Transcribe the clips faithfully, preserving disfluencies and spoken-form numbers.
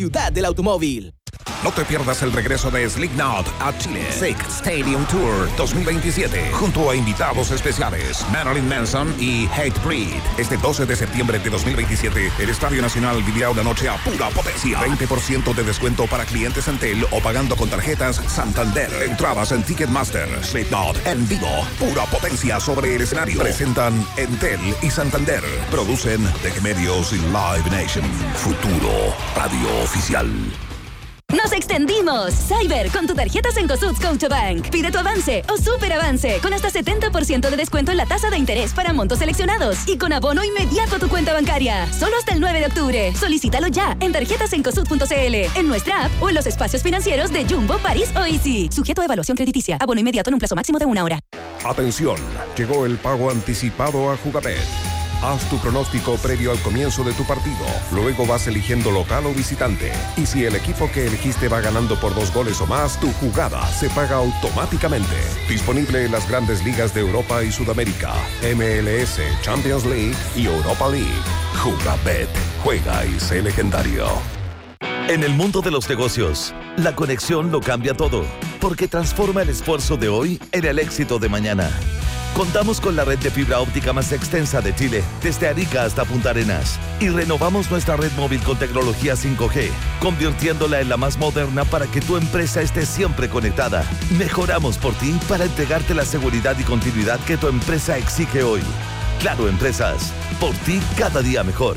Ciudad del automóvil. No te pierdas el regreso de Slipknot a Chile. Sick Stadium Tour dos mil veintisiete. Junto a invitados especiales Marilyn Manson y Hatebreed. Este doce de septiembre de dos mil veintisiete, el Estadio Nacional vivirá una noche a pura potencia. veinte por ciento de descuento para clientes Entel o pagando con tarjetas Santander. Entradas en Ticketmaster. Slipknot en vivo. Pura potencia sobre el escenario. Presentan Entel y Santander. Producen Tech Medios y Live Nation. Futuro Radio Oficial. ¡Nos extendimos! Cyber, con tu tarjeta Cencosud Scotiabank. Pide tu avance o super avance con hasta setenta por ciento de descuento en la tasa de interés para montos seleccionados y con abono inmediato a tu cuenta bancaria. Solo hasta el nueve de octubre. Solicítalo ya en tarjetas cencosud punto c l, en nuestra app o en los espacios financieros de Jumbo, París o Easy. Sujeto a evaluación crediticia. Abono inmediato en un plazo máximo de una hora. Atención, llegó el pago anticipado a Jugabet. Haz tu pronóstico previo al comienzo de tu partido. Luego vas eligiendo local o visitante. Y si el equipo que elegiste va ganando por dos goles o más, tu jugada se paga automáticamente. Disponible en las grandes ligas de Europa y Sudamérica, M L S, Champions League y Europa League. Jugabet. Juega y sé legendario. En el mundo de los negocios, la conexión lo cambia todo, porque transforma el esfuerzo de hoy en el éxito de mañana. Contamos con la red de fibra óptica más extensa de Chile, desde Arica hasta Punta Arenas. Y renovamos nuestra red móvil con tecnología cinco G, convirtiéndola en la más moderna para que tu empresa esté siempre conectada. Mejoramos por ti para entregarte la seguridad y continuidad que tu empresa exige hoy. Claro Empresas, por ti cada día mejor.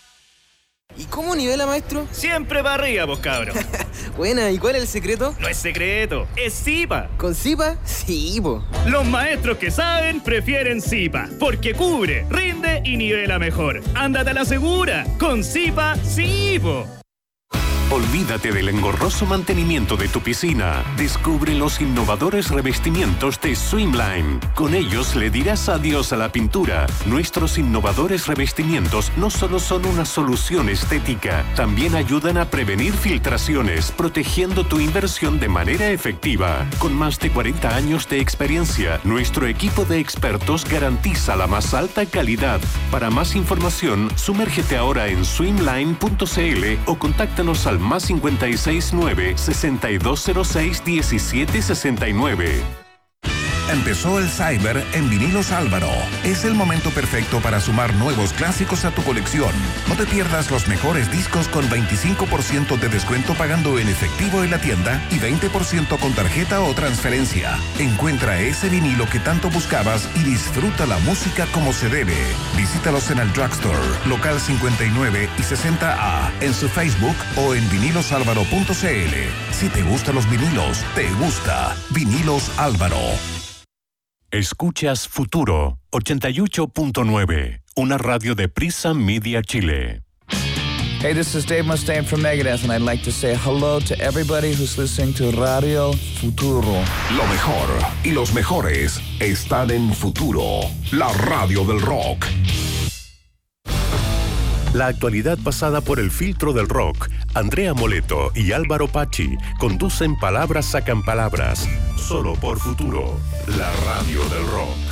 ¿Y cómo nivela, maestro? Siempre va arriba, vos cabros. Buena, ¿y cuál es el secreto? No es secreto, es Zipa. ¿Con Zipa? Sí, po. Los maestros que saben prefieren Zipa, porque cubre, rinde y nivela mejor. Ándate a la segura, con Zipa, sí, po. Olvídate del engorroso mantenimiento de tu piscina. Descubre los innovadores revestimientos de Swimline. Con ellos le dirás adiós a la pintura. Nuestros innovadores revestimientos no solo son una solución estética, también ayudan a prevenir filtraciones, protegiendo tu inversión de manera efectiva. Con más de cuarenta años de experiencia, nuestro equipo de expertos garantiza la más alta calidad. Para más información, sumérgete ahora en swimline punto c l o contáctanos al más cincuenta y seis nueve, sesenta y dos cero seis, diecisiete sesenta y nueve. Empezó el Cyber en Vinilos Álvaro. Es el momento perfecto para sumar nuevos clásicos a tu colección. No te pierdas los mejores discos con veinticinco por ciento de descuento pagando en efectivo en la tienda y veinte por ciento con tarjeta o transferencia. Encuentra ese vinilo que tanto buscabas y disfruta la música como se debe. Visítalos en el Drugstore, local cincuenta y nueve y sesenta A, en su Facebook o en vinilos álvaro punto c l. Si te gustan los vinilos, te gusta Vinilos Álvaro. Escuchas Futuro ochenta y ocho punto nueve, una radio de Prisa Media Chile. Hey, this is Dave Mustaine from Megadeth, and I'd like to say hello to everybody who's listening to Radio Futuro. Lo mejor y los mejores están en Futuro, la radio del rock. La actualidad pasada por el filtro del rock. Andrea Moleto y Álvaro Pachi conducen Palabras Sacan Palabras. Solo por Futuro, la radio del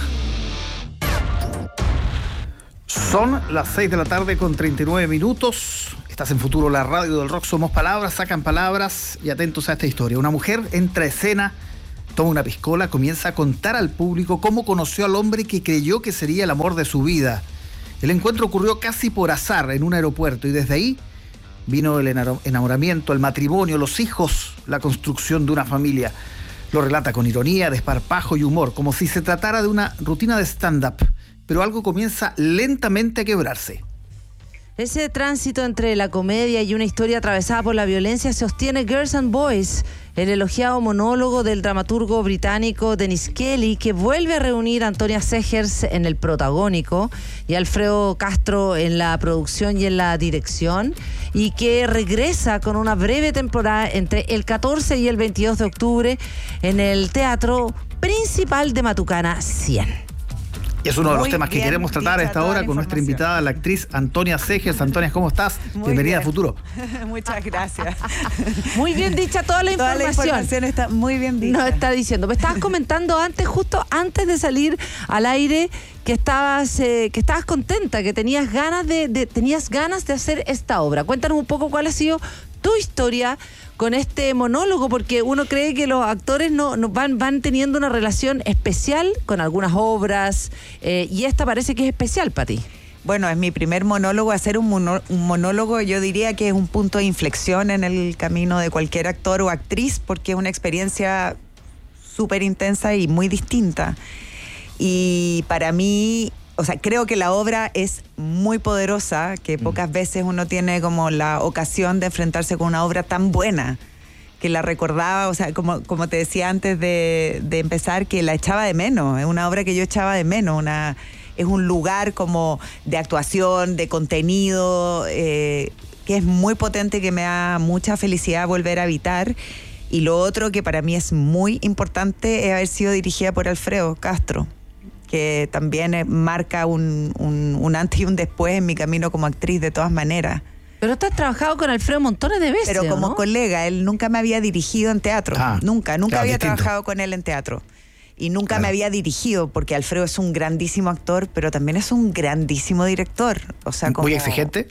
rock. Son las seis de la tarde con treinta y nueve minutos. Estás en Futuro, la radio del rock. Somos Palabras Sacan Palabras. Y atentos a esta historia. Una mujer entra a escena, toma una piscola, comienza a contar al público cómo conoció al hombre que creyó que sería el amor de su vida. El encuentro ocurrió casi por azar en un aeropuerto y desde ahí vino el enamoramiento, el matrimonio, los hijos, la construcción de una familia. Lo relata con ironía, desparpajo y humor, como si se tratara de una rutina de stand-up, pero algo comienza lentamente a quebrarse. Ese tránsito entre la comedia y una historia atravesada por la violencia sostiene Girls and Boys, el elogiado monólogo del dramaturgo británico Dennis Kelly, que vuelve a reunir a Antonia Segers en el protagónico y a Alfredo Castro en la producción y en la dirección, y que regresa con una breve temporada entre el catorce y el veintidós de octubre en el Teatro Principal de Matucana cien. Y es uno de los Muy temas que bien queremos tratar a esta hora con nuestra invitada, la actriz Antonia Segers. Antonia, ¿cómo estás? Muy Bienvenida bien. a Futuro. Muchas gracias. Muy bien dicha toda la Toda información. la información está muy bien dicha. Nos está diciendo. Me estabas comentando antes, justo antes de salir al aire, que estabas, eh, que estabas contenta, que tenías ganas de, de, tenías ganas de hacer esta obra. Cuéntanos un poco cuál ha sido tu historia con este monólogo, porque uno cree que los actores no, no van, van teniendo una relación especial con algunas obras, eh, y esta parece que es especial para ti. Bueno, es mi primer monólogo. Hacer un, mono, un monólogo yo diría que es un punto de inflexión en el camino de cualquier actor o actriz, porque es una experiencia súper intensa y muy distinta. Y para mí, o sea, creo que la obra es muy poderosa, que pocas veces uno tiene como la ocasión de enfrentarse con una obra tan buena, que la recordaba, o sea, como, como te decía antes de, de empezar, que la echaba de menos. Es una obra que yo echaba de menos, una... Es un lugar como de actuación, de contenido, eh, que es muy potente, que me da mucha felicidad volver a habitar. Y lo otro que para mí es muy importante es haber sido dirigida por Alfredo Castro, que también marca un, un, un antes y un después en mi camino como actriz de todas maneras. Pero tú has trabajado con Alfredo montones de veces, Pero como ¿no? colega, él nunca me había dirigido en teatro. Ah, nunca, nunca claro, había distinto. trabajado con él en teatro. Y nunca Claro. me había dirigido, porque Alfredo es un grandísimo actor, pero también es un grandísimo director. O sea, como... Muy exigente.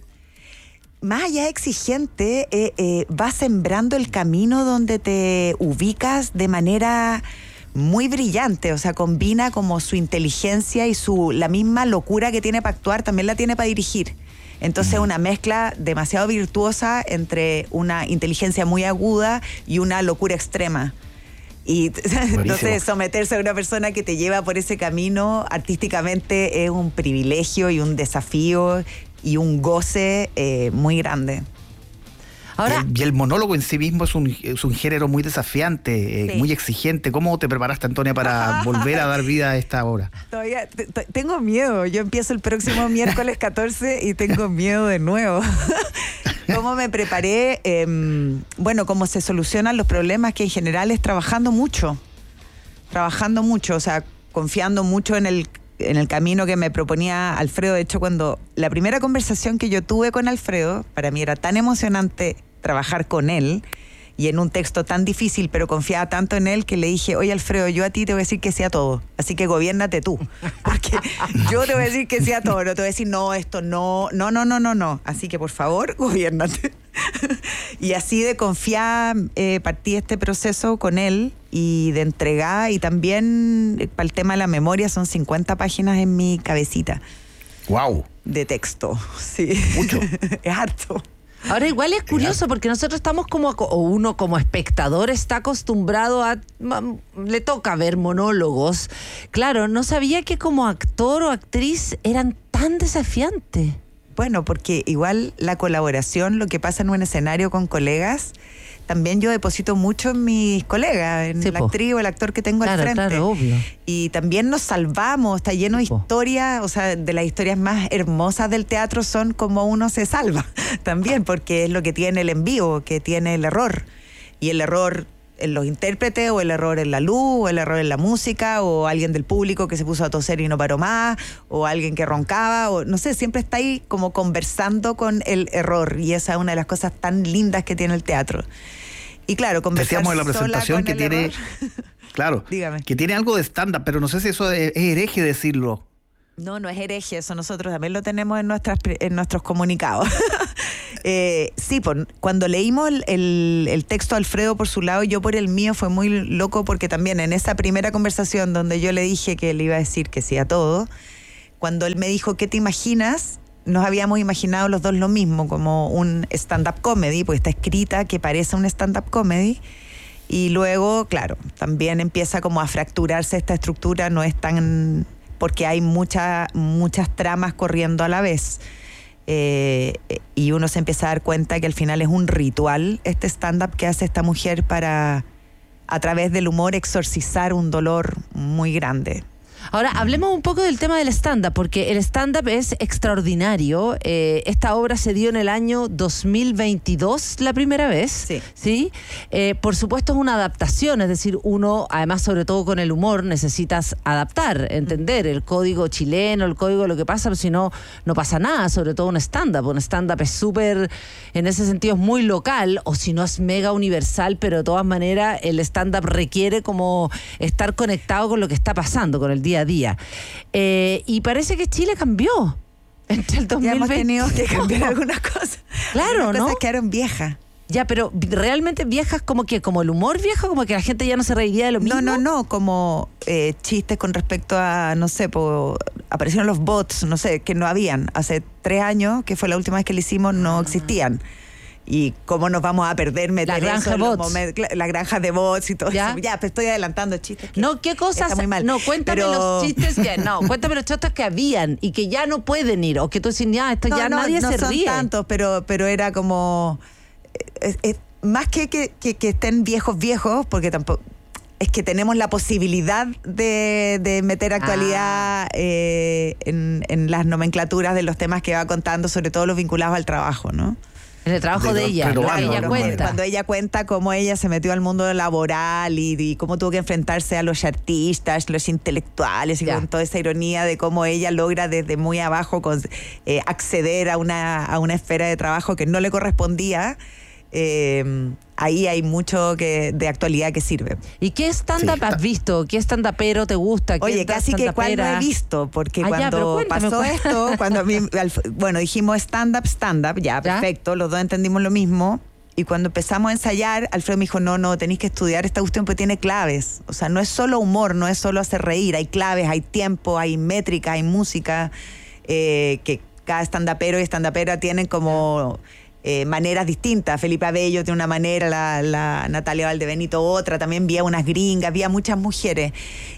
Más allá de exigente, eh, eh, va sembrando el camino donde te ubicas de manera muy brillante. O sea, combina como su inteligencia y su la misma locura que tiene para actuar, también la tiene para dirigir. Entonces, una mezcla demasiado virtuosa entre una inteligencia muy aguda y una locura extrema. Y entonces someterse a una persona que te lleva por ese camino artísticamente es un privilegio y un desafío y un goce eh, muy grande. Ahora, y el monólogo en sí mismo es un, es un género muy desafiante, eh, Sí. muy exigente. ¿Cómo te preparaste, Antonia, para volver a dar vida a esta obra? Todavía t- t- tengo miedo. Yo empiezo el próximo miércoles catorce y tengo miedo de nuevo. ¿Cómo me preparé? Eh, bueno, cómo se solucionan los problemas, que en general es trabajando mucho. Trabajando mucho, o sea, confiando mucho en el, en el camino que me proponía Alfredo. De hecho, cuando la primera conversación que yo tuve con Alfredo, para mí era tan emocionante trabajar con él y en un texto tan difícil, pero confiaba tanto en él, que le dije: oye, Alfredo, yo a ti te voy a decir que sí a todo, así que gobiérnate tú, porque yo te voy a decir que sí a todo, no te voy a decir no, esto no, no, no, no, no, no, así que por favor, gobiérnate. Y así de confiar eh, partí este proceso con él y de entregada, y también eh, para el tema de la memoria son cincuenta páginas en mi cabecita. ¡Wow! De texto, sí. Mucho. Es harto. ahora igual es curioso porque nosotros estamos como, o uno como espectador está acostumbrado a, le toca ver monólogos. Claro, no sabía que como actor o actriz eran tan desafiantes. Bueno, porque igual la colaboración, lo que pasa en un escenario con colegas, también yo deposito mucho en mis colegas, en Sí, la po. actriz o el actor que tengo Claro, al frente. claro, obvio. Y también nos salvamos, está lleno de Sí, po. historias, o sea, de las historias más hermosas del teatro son como uno se salva también, porque es lo que tiene el en vivo, que tiene el error. Y el error en los intérpretes, o el error en la luz, o el error en la música, o alguien del público que se puso a toser y no paró más, o alguien que roncaba, o no sé, siempre está ahí como conversando con el error, y esa es una de las cosas tan lindas que tiene el teatro. Y claro, conversar Decíamos en la sola presentación con que el tiene, error. claro, Dígame. que tiene algo de stand-up, pero no sé si eso es, es hereje decirlo. No, no es hereje, eso nosotros también lo tenemos en, nuestras, en nuestros comunicados. eh, sí, por, cuando leímos el, el, el texto de Alfredo por su lado y yo por el mío, fue muy loco, porque también en esa primera conversación donde yo le dije que le iba a decir que sí a todo, cuando él me dijo ¿qué te imaginas?, nos habíamos imaginado los dos lo mismo, como un stand-up comedy, porque está escrita que parece un stand-up comedy. Y luego, claro, también empieza como a fracturarse esta estructura, no es tan... porque hay mucha, muchas tramas corriendo a la vez. Eh, y uno se empieza a dar cuenta que al final es un ritual este stand-up que hace esta mujer para, a través del humor, exorcizar un dolor muy grande. Ahora, hablemos un poco del tema del stand-up, porque el stand-up es extraordinario. Eh, esta obra se dio en el año dos mil veintidós la primera vez. Sí. ¿Sí? Eh, por supuesto es una adaptación, es decir, uno, además sobre todo con el humor, necesitas adaptar, entender el código chileno, el código de lo que pasa, pero si no, no pasa nada, sobre todo un stand-up. Un stand-up es súper, en ese sentido es muy local, o si no es mega universal, pero de todas maneras el stand-up requiere como estar conectado con lo que está pasando, con el día a día. Eh, y parece que Chile cambió entre el dos mil veinte. Ya hemos tenido que cambiar algunas cosas. Claro, algunas ¿no? cosas quedaron viejas. Ya, pero realmente viejas como que, como el humor viejo, como que la gente ya no se reiría de lo mismo. No, no, no, como eh, chistes con respecto a, no sé, po, aparecieron los bots, no sé, que no habían. Hace tres años, que fue la última vez que lo hicimos, no existían. Y cómo nos vamos a perder meter La granja eso en de los bots. momentos- la granja de bots y todo ¿Ya? eso. Ya, pero estoy adelantando chistes. que No, ¿qué cosas? está muy mal. No, cuéntame Pero- los chistes que, no, cuéntame los chistes que habían y que ya no pueden ir, o que tú decís, ya, esto No, ya no, nadie no se son ríe. tantos, pero, pero era como... eh, eh, más que que, que que estén viejos viejos, porque tampoco... Es que tenemos la posibilidad de, de meter actualidad Ah. eh, en, en las nomenclaturas de los temas que va contando, sobre todo los vinculados al trabajo, ¿no? En el trabajo De de los ella, lo que peruanos, ella los cuenta. Cuando ella cuenta cómo ella se metió al mundo laboral y, y cómo tuvo que enfrentarse a los artistas, los intelectuales, y Ya. con toda esa ironía de cómo ella logra desde muy abajo con, eh, acceder a una, a una esfera de trabajo que no le correspondía. Eh, ahí hay mucho que, de actualidad que sirve. ¿Y qué stand-up Sí, has está- visto? ¿Qué stand-upero te gusta? ¿Qué Oye, casi que cuál no he stand-upera? visto, porque Ah, ya, pero cuando cuéntame, pasó cuál. esto, cuando a mí, al- bueno, dijimos stand-up, stand-up, ya, ¿Ya? perfecto, los dos entendimos lo mismo. Y cuando empezamos a ensayar, Alfredo me dijo, no, no, tenéis que estudiar esta cuestión porque tiene claves. O sea, no es solo humor, no es solo hacer reír, hay claves, hay tiempo, hay métrica, hay música, eh, que cada stand-upero y stand-upera tienen como... Eh, maneras distintas. Felipe Abello tiene una manera, la, la Natalia Valdebenito otra, también había unas gringas, había muchas mujeres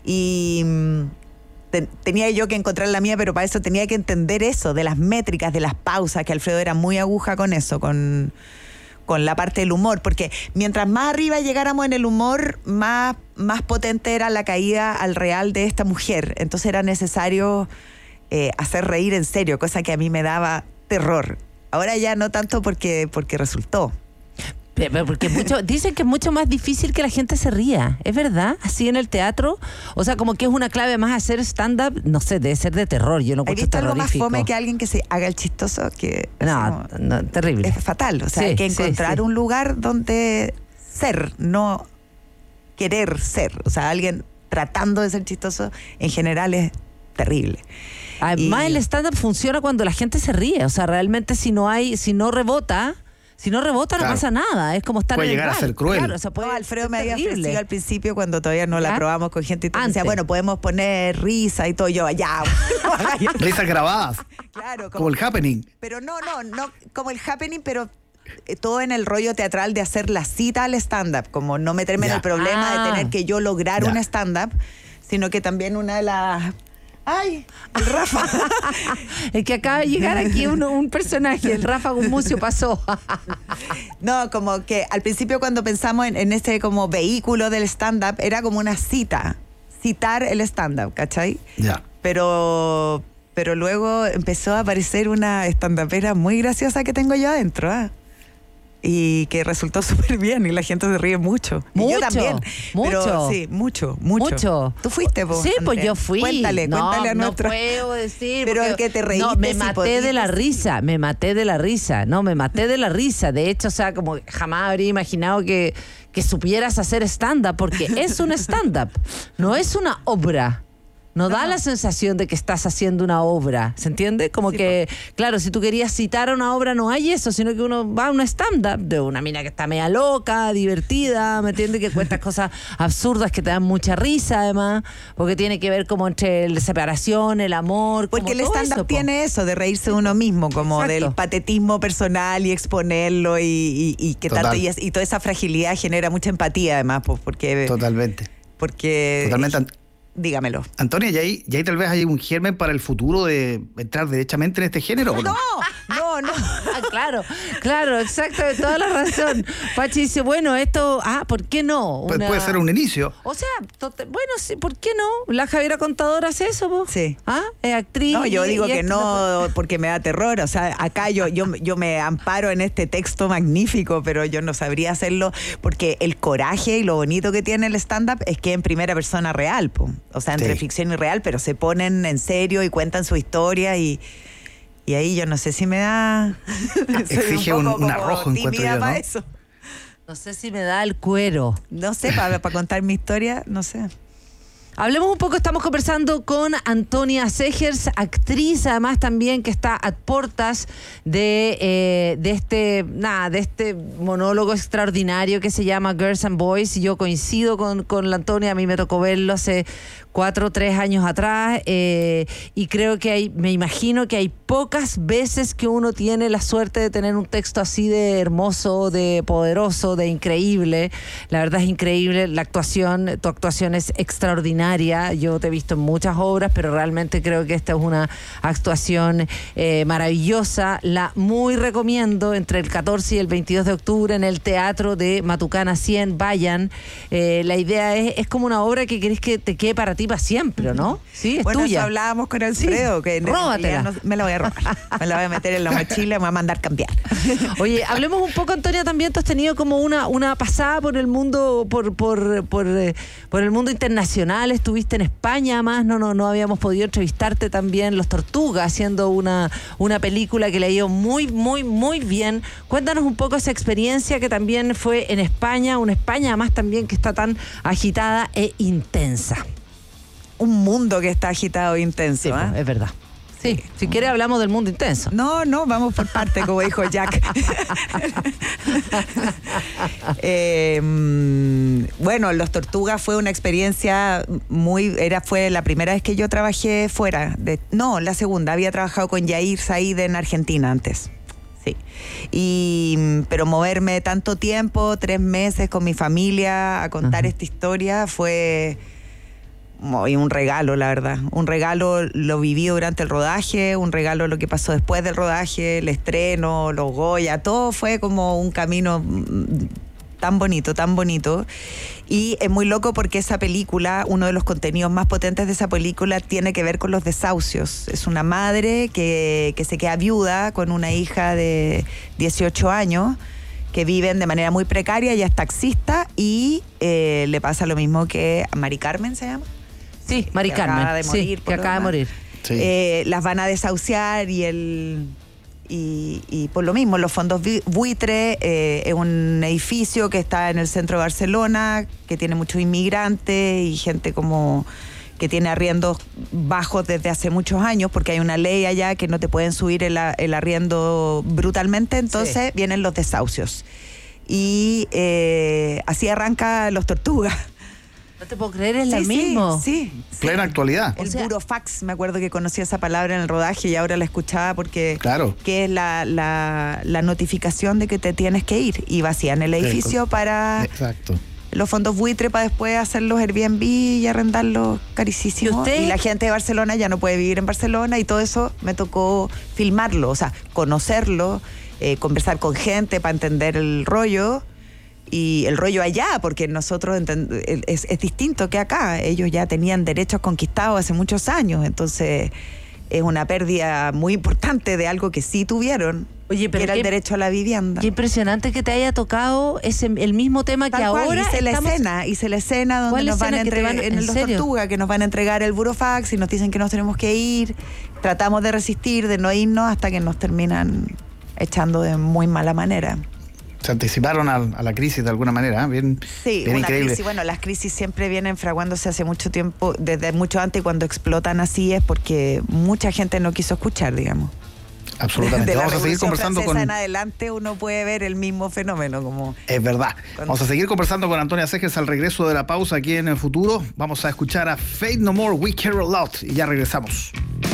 y mm, te- tenía yo que encontrar la mía, pero para eso tenía que entender eso, de las métricas, de las pausas, que Alfredo era muy aguja con eso, con, con la parte del humor, porque mientras más arriba llegáramos en el humor, más, más potente era la caída al real de esta mujer, entonces era necesario eh, hacer reír en serio, cosa que a mí me daba terror. Ahora ya no tanto porque, porque resultó. Pero porque mucho, dicen que es mucho más difícil que la gente se ría, ¿es verdad? Así en el teatro, o sea, como que es una clave más hacer stand-up, no sé, debe ser de terror, yo no ¿Has encuentro visto algo más terrorífico. fome que alguien que se haga el chistoso? Que No, así como- no, terrible. es fatal. O sea, Sí, hay que sí, encontrar sí. un lugar donde ser, no querer ser. O sea, alguien tratando de ser chistoso en general es terrible. Además, Y- el stand-up funciona cuando la gente se ríe, o sea, realmente si no hay, si no rebota, si no rebota no Claro. pasa nada, es como estar Puede en el llegar a bar. ser cruel. Claro, o sea, puede No, Alfredo ser me había terrible. ofrecido al principio cuando todavía no ¿Ya? la probamos con gente y todo, me decía, Antes. bueno, podemos poner risa y todo. Yo, ya. Risas grabadas, Claro, como el happening. Pero no, no, no como el happening, pero eh, todo en el rollo teatral de hacer la cita al stand-up, como no meterme Ya. en el problema Ah. de tener que yo lograr Ya. un stand-up, sino que también una de las... ¡Ay! El Rafa. Es que acaba de llegar aquí un, un personaje, el Rafa Gumucio pasó. No, como que al principio cuando pensamos en, en ese como vehículo del stand-up, era como una cita, citar el stand-up, ¿cachai? Ya. Pero, pero luego empezó a aparecer una stand-upera muy graciosa que tengo yo adentro, ¿ah? Y que resultó súper bien y la gente se ríe mucho. Y Mucho, yo también. mucho. Pero sí, mucho, mucho. Mucho. ¿Tú fuiste, po, Sí, pues Andrea? yo fui. Cuéntale, no, cuéntale a no nuestra... puedo decir. Pero porque- el que te reíste, No, me sí, maté podías de la decir. risa, me maté de la risa. No, me maté de la risa. De hecho, o sea, como jamás habría imaginado que, que supieras hacer stand-up, porque es un stand-up, no es una obra. No, da la sensación de que estás haciendo una obra, ¿se entiende? Como Sí, que, claro, si tú querías citar a una obra, no hay eso, sino que uno va a una stand-up de una mina que está media loca, divertida, ¿me entiendes? Que cuentas cosas absurdas que te dan mucha risa, además, porque tiene que ver como entre la separación, el amor, Porque como el todo stand-up eso, po. tiene eso, de reírse de uno mismo, como Exacto. del patetismo personal y exponerlo y, y, y que Total. tanto, y, es- y toda esa fragilidad genera mucha empatía además, pues, porque... Totalmente. porque Totalmente. Ant- Dígamelo. Antonia, ¿y ahí, y ahí tal vez hay un germen para el futuro de entrar derechamente en este género? ¿o no? No, no. Ah, claro, claro, exacto, de toda la razón. Pachi dice, bueno, esto, ah, ¿por qué no? Pu- Una- Puede ser un inicio. O sea, tote- bueno, sí, ¿por qué no? La Javiera Contadora hace eso, po. Sí. ¿Ah? Es actriz. No, yo y- digo y que esto no porque me da terror. O sea, acá yo, yo, yo me amparo en este texto magnífico, pero yo no sabría hacerlo porque el coraje y lo bonito que tiene el stand-up es que en primera persona real, po. O sea, entre Sí. ficción y real, pero se ponen en serio y cuentan su historia y, y ahí yo no sé si me da... soy Exige un- poco un como arrojo, encuentro tímida yo, ¿no? para eso. No sé si me da el cuero. No sé, para, para contar mi historia, no sé. Hablemos un poco, estamos conversando con Antonia Segers, actriz además también que está a puertas de, eh, de este nada, de este monólogo extraordinario que se llama Girls and Boys. Yo coincido con, con la Antonia, a mí me tocó verlo hace cuatro o tres años atrás eh, y creo que hay, me imagino que hay pocas veces que uno tiene la suerte de tener un texto así de hermoso, de poderoso, de increíble. La verdad es increíble, la actuación, tu actuación es extraordinaria. Yo te he visto en muchas obras, pero realmente creo que esta es una actuación eh, maravillosa. La muy recomiendo entre el catorce y el veintidós de octubre en el Teatro de Matucana cien. Vayan. Eh, la idea es, es como una obra que querés que te quede para ti para siempre, ¿no? Sí, es bueno, tuya. Eso hablábamos con Alfredo, sí. que Róbatela. No, me la voy a robar. Me la voy a meter en la mochila y me va a mandar cambiar. Oye, hablemos un poco, Antonia, también tú has tenido como una, una pasada por el mundo, por, por, por, eh, por el mundo internacional. Estuviste en España, además, no, no, no habíamos podido entrevistarte también, Los Tortugas, haciendo una, una película que le ha ido muy, muy, muy bien. Cuéntanos un poco esa experiencia que también fue en España, una España además también que está tan agitada e intensa. Un mundo que está agitado e intenso, Sí, ¿eh? pues, es verdad. Sí, si quiere hablamos del mundo intenso. No, no, vamos por parte, como dijo Jack. eh, bueno, Los Tortugas fue una experiencia muy, era fue la primera vez que yo trabajé fuera. De, no, la segunda. Había trabajado con Yair Said en Argentina antes. Sí. Y, pero moverme tanto tiempo, tres meses con mi familia a contar uh-huh. esta historia fue... Y un regalo, la verdad. Un regalo lo viví durante el rodaje, un regalo lo que pasó después del rodaje, el estreno, los Goya, todo fue como un camino tan bonito, tan bonito. Y es muy loco porque esa película, uno de los contenidos más potentes de esa película tiene que ver con los desahucios. Es una madre que, que se queda viuda con una hija de dieciocho años, que viven de manera muy precaria, ella es taxista y eh, le pasa lo mismo que a Mari Carmen, ¿se llama? Sí, Mari que Carmen, acaba de morir, sí, que acaba de morir. Sí. Eh, las van a desahuciar y el y, y por lo mismo los fondos buitre eh, es un edificio que está en el centro de Barcelona, que tiene muchos inmigrantes y gente como que tiene arriendos bajos desde hace muchos años, porque hay una ley allá que no te pueden subir el, el arriendo brutalmente, entonces sí. vienen los desahucios. Y eh, así arranca Los Tortugas. No te puedo creer, es sí, la sí, misma. Sí, plena sí. actualidad. El o sea, burofax, me acuerdo que conocí esa palabra en el rodaje y ahora la escuchaba porque claro. que es la, la, la notificación de que te tienes que ir y vacían el edificio sí, para exacto. los fondos buitre para después hacer los Airbnb y arrendarlos carísimos. ¿Y, y la gente de Barcelona ya no puede vivir en Barcelona y todo eso me tocó filmarlo, o sea, conocerlo, eh, conversar con gente para entender el rollo. Y el rollo allá, porque nosotros entend- es, es distinto que acá. Ellos ya tenían derechos conquistados hace muchos años, entonces es una pérdida muy importante de algo que sí tuvieron. Oye, pero que era qué, el derecho a la vivienda. Qué impresionante que te haya tocado ese, el mismo tema Tal que cual, ahora hice la estamos... escena, hice la escena donde ¿Cuál nos van a escena que te entregar van- en en Los serio? Tortugas, que nos van a entregar el burofax y nos dicen que nos tenemos que ir. Tratamos de resistir, de no irnos hasta que nos terminan echando de muy mala manera. Se anticiparon a, a la crisis de alguna manera, ¿eh? bien, sí, bien una increíble. crisis, bueno, las crisis siempre vienen fraguándose hace mucho tiempo, desde mucho antes, y cuando explotan así es porque mucha gente no quiso escuchar, digamos. Absolutamente. De la Vamos a seguir Revolución conversando Francesa con... en adelante uno puede ver el mismo fenómeno. Como Es verdad. con... Vamos a seguir conversando con Antonia Segers al regreso de la pausa aquí en el futuro. Vamos a escuchar a Faith No More, We Care A Lot y ya regresamos.